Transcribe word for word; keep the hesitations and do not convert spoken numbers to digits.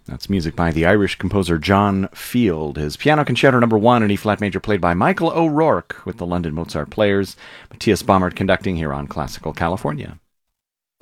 That's music by the Irish composer John Field. His Piano Concerto Number One in E-flat major, played by Michael O'Rourke with the London Mozart Players. Matthias Baumert conducting here on Classical California.